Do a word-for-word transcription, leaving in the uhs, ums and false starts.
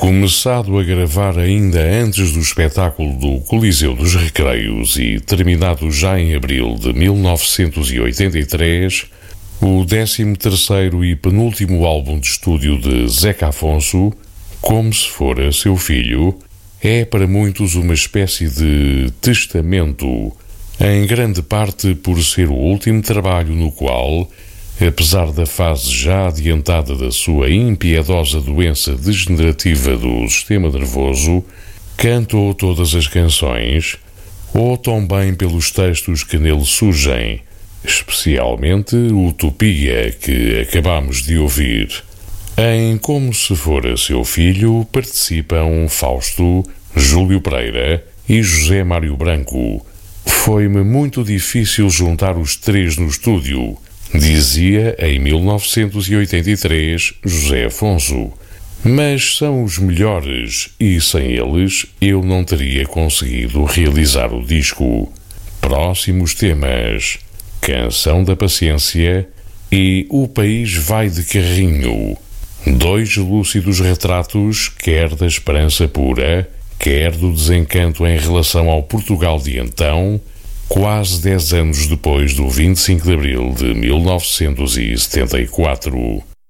Começado a gravar ainda antes do espetáculo do Coliseu dos Recreios e terminado já em abril de mil novecentos e oitenta e três, o décimo terceiro e penúltimo álbum de estúdio de Zeca Afonso, Como Se Fora Seu Filho, é para muitos uma espécie de testamento, em grande parte por ser o último trabalho no qual, apesar da fase já adiantada da sua impiedosa doença degenerativa do sistema nervoso, cantou todas as canções, ou tão bem pelos textos que nele surgem, especialmente Utopia, que acabamos de ouvir. Em Como Se Fora Seu Filho participam Fausto, Júlio Pereira e José Mário Branco. Foi-me muito difícil juntar os três no estúdio, dizia em mil novecentos e oitenta e três José Afonso, mas são os melhores e sem eles eu não teria conseguido realizar o disco. Próximos temas: Canção da Paciência e O País Vai de Carrinho, dois lúcidos retratos quer da esperança pura, quer do desencanto em relação ao Portugal de então, quase dez anos depois do vinte e cinco de abril de mil novecentos e setenta e quatro.